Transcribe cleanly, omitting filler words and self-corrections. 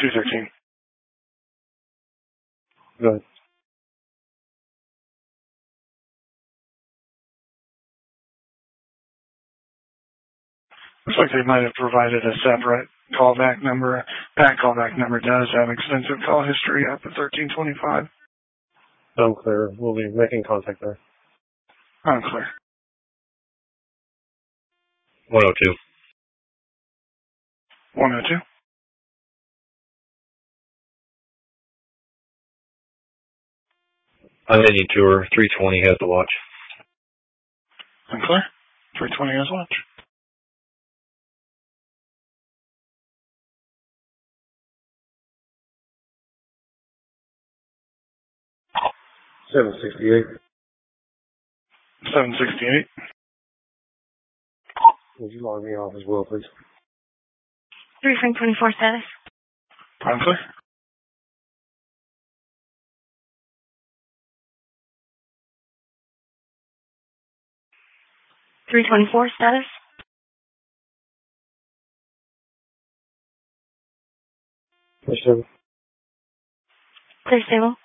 213. Go ahead. Looks like they might have provided a separate callback number. That callback number does have extensive call history up at 1325. Unclear. We'll be making contact there. Unclear. 102. 102. I'm in tour. 320 has the watch. Unclear. 320 has watch. $768. 768. Would you log me off as well, please? 324 status. Unclear. 324 status. Clear stable. Clear stable.